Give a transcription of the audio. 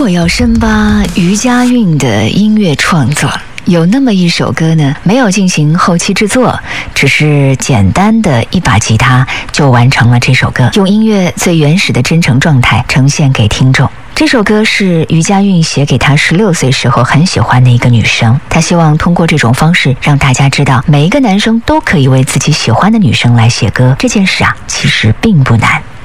我要深扒余佳运的音乐创作。有那么一首歌呢，没有进行后期制作，只是简单的一把吉他就完成了这首歌，用音乐最原始的真诚状态呈现给听众。这首歌是余佳运写给他16岁时候很喜欢的一个女生，他希望通过这种方式让大家知道，每一个男生都可以为自己喜欢的女生来写歌，这件事啊，其实并不难。